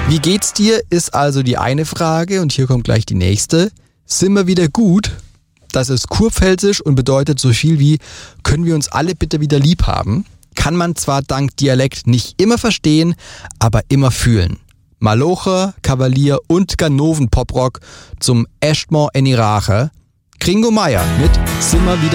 Wie geht's dir, ist also die eine Frage und hier kommt gleich die nächste. Sind wir wieder gut? Das ist kurpfälzisch und bedeutet so viel wie, können wir uns alle bitte wieder lieb haben? Kann man zwar dank Dialekt nicht immer verstehen, aber immer fühlen. Malocher, Kavalier und Ganoven Poprock zum Echtmor Enirache. Kringo Meier mit Sind wir wieder